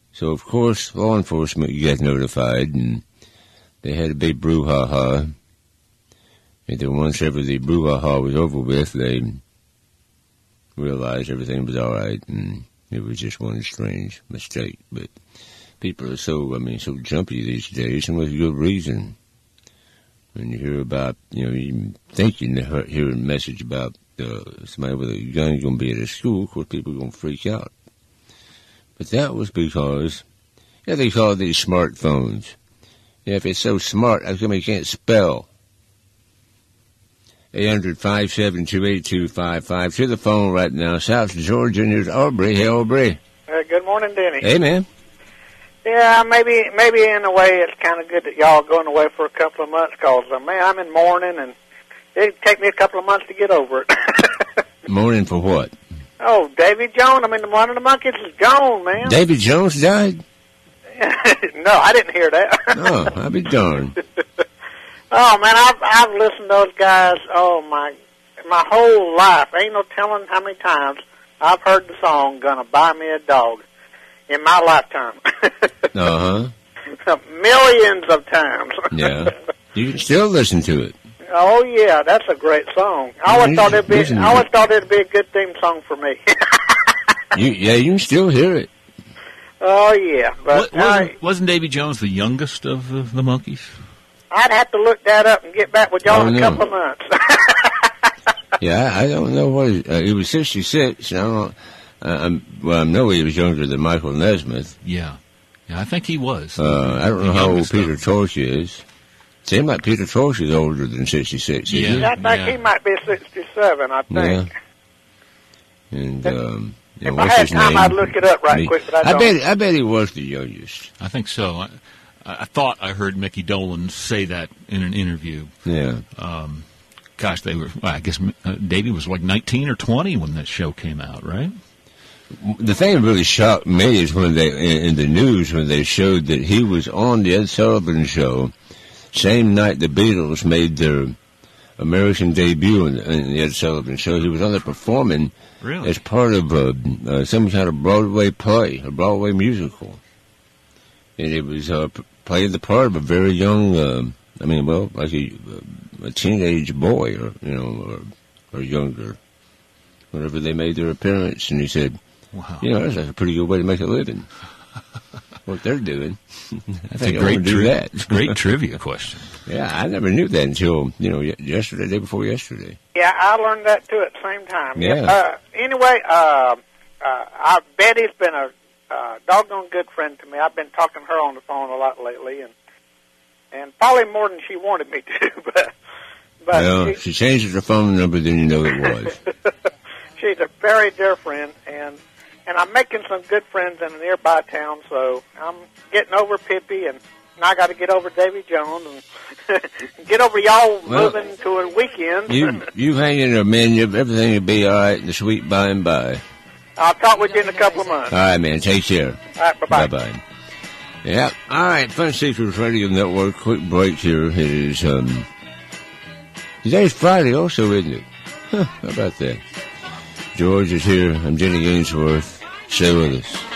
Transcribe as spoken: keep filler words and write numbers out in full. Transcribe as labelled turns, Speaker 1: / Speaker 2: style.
Speaker 1: So, of course, law enforcement got notified, and they had a big brouhaha. And then once ever the brouhaha was over with, they realized everything was all right, and it was just one strange mistake. But people are so, I mean, so jumpy these days, and with good reason. When you hear about, you know, you think you hear a message about uh, somebody with a gun going to be at a school, of course, people are going to freak out. But that was because, yeah, they call these smartphones. Yeah, if it's so smart, how come you can't spell? eight hundred, five seven two, eight two five five. To the phone right now, South Georgia, and there's Aubrey. Hey, Aubrey.
Speaker 2: Uh, good morning, Denny.
Speaker 1: Hey, man.
Speaker 2: Yeah, maybe maybe in a way it's kind of good that y'all are going away for a couple of months, because, uh, man, I'm in mourning, and it'd take me a couple of months to get over it.
Speaker 1: Mourning for what?
Speaker 2: Oh, Davy Jones. I mean, the one of the monkeys is gone, man.
Speaker 1: Davy Jones died?
Speaker 2: No, I didn't hear that.
Speaker 1: Oh, I'll be darned.
Speaker 2: Oh, man, I've, I've listened to those guys, oh, my my whole life. Ain't no telling how many times I've heard the song, Gonna Buy Me a Dog, in my lifetime.
Speaker 1: Uh-huh.
Speaker 2: Millions of times.
Speaker 1: Yeah. You can still listen to it.
Speaker 2: Oh, yeah, that's a great song. I always, thought it'd, be, I always thought it'd be a good theme song for me.
Speaker 1: you, yeah, you can still hear it.
Speaker 2: Oh, yeah. But
Speaker 3: what, wasn't, I, wasn't Davy Jones the youngest of uh, the Monkees?
Speaker 2: I'd have to look that up and get back with y'all in a couple of months.
Speaker 1: Yeah, I don't know what he, uh, he was sixty-six. I don't. Uh, I'm, well, I know he was younger than Michael Nesmith.
Speaker 3: Yeah, yeah, I think he was.
Speaker 1: Uh, I don't know how old Peter Tosh is. Seems like Peter Tosh is older than sixty-six.
Speaker 3: Yeah,
Speaker 2: I think
Speaker 3: yeah.
Speaker 2: he might be sixty-seven. I think.
Speaker 1: Yeah. And um,
Speaker 2: if
Speaker 1: and
Speaker 2: I
Speaker 1: what's
Speaker 2: had
Speaker 1: his
Speaker 2: time,
Speaker 1: name?
Speaker 2: I'd look it up right
Speaker 1: Me.
Speaker 2: quick. But I,
Speaker 1: I
Speaker 2: don't.
Speaker 1: bet. I bet he was the youngest.
Speaker 3: I think so. I, I thought I heard Mickey Dolenz say that in an interview.
Speaker 1: Yeah.
Speaker 3: Um, gosh, they were. Well, I guess uh, Davey was like nineteen or twenty when that show came out, right?
Speaker 1: The thing that really shocked me is when they in, in the news when they showed that he was on the Ed Sullivan Show, same night the Beatles made their American debut in, in the Ed Sullivan Show. He was on there performing
Speaker 3: really?
Speaker 1: as part of uh, uh, some kind of Broadway play, a Broadway musical. And it was uh, played the part of a very young, uh, I mean, well, like a, a teenage boy, or you know, or, or younger. Whenever they made their appearance, and he said,
Speaker 3: "Wow,
Speaker 1: you know, that's like a pretty good way to make a living." What they're doing,
Speaker 3: that's a great,
Speaker 1: do
Speaker 3: tri-
Speaker 1: that.
Speaker 3: It's a great trivia question.
Speaker 1: Yeah, I never knew that until you know yesterday, day before yesterday.
Speaker 2: Yeah, I learned that too at the same time.
Speaker 1: Yeah.
Speaker 2: Uh, anyway, uh, uh, I, Betty's been a uh, doggone good friend to me. I've been talking to her on the phone a lot lately, and and probably more than she wanted me to. But but
Speaker 1: well,
Speaker 2: she,
Speaker 1: if she changes her phone number, then you know it was.
Speaker 2: She's a very dear friend, and and I'm making some good friends in a nearby town. So I'm getting over Pippi, and now I got to get over Davy Jones and get over y'all
Speaker 1: Well,
Speaker 2: moving to a weekend.
Speaker 1: You you hang in there, man. You, everything will be all right in the sweet by and by.
Speaker 2: I'll talk with you in a couple of months.
Speaker 1: All right, man. Take care.
Speaker 2: All right, bye-bye.
Speaker 1: Bye-bye. Yeah. All right. Fun Secrets Radio Network. Quick break here. It is, um, today's Friday also, isn't it? Huh, how about that? George is here. I'm Jenny Gainsworth. Stay with us.